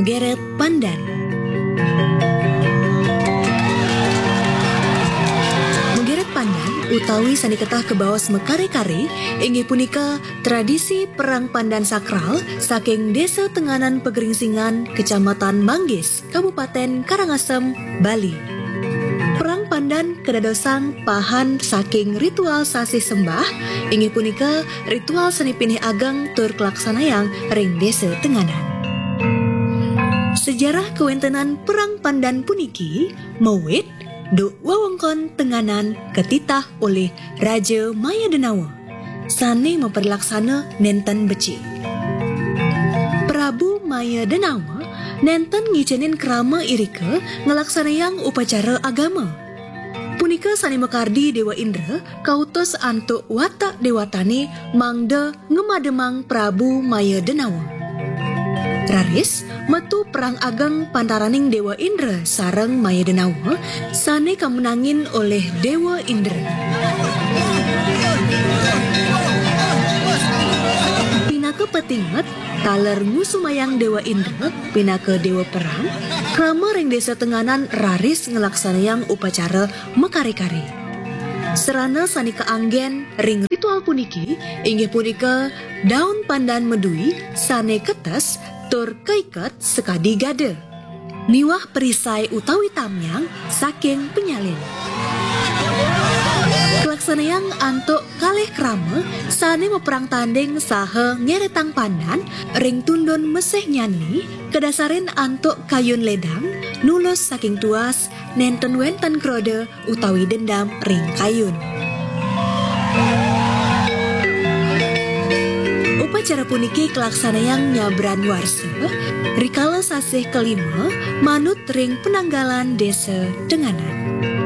Menggeret Pandan. Menggeret Pandan utawi saniketah kebaos mekare-kare inggih punika tradisi perang pandan sakral saking Desa Tenganan Pegeringsingan, Kecamatan Manggis, Kabupaten Karangasem, Bali. Perang pandan kedadosang pahan saking ritual sasih sembah inggih punika ritual seni pinih ageng tur kelaksanayang ring Desa Tenganan. Sejarah kewentenan perang pandan puniki mawit duk wewengkon Tenganan ketitah oleh Raja Maya Denawa sane memperlaksana nenten beci. Prabu Maya Denawa nenten ngicenin krama irika ngelaksanayang upacara agama. Punika sani mekardi Dewa Indra kautus antuk watak dewatane mangda ngemademang Prabu Maya Denawa. Raris metu perang ageng pantaraning Dewa Indra sareng Maya Denawa sane kamenangin oleh Dewa Indra. Pinaka petinget taler ngusumayang Dewa Indra pinaka Dewa Perang krama ring Desa Tenganan raris ngelaksanayang upacara mekare-kare. Serana sani keanggen ring ritual puniki inggih punika daun pandan medui sane ketes tur keiket sekadi gade. Niwah perisai utawi tamyang saking penyalin. Kelaksanayang antuk kalih krama sane meperang tanding saha ngeretang pandan ring tundun mesih nyanyi kedasarin antuk kayun ledang nulus saking tuas nenten wenten krode utawi dendam ring kayun. Upacara puniki kelaksanayang nyabran warsa rikala sasih kelima manut ring penanggalan Desa Tenganan.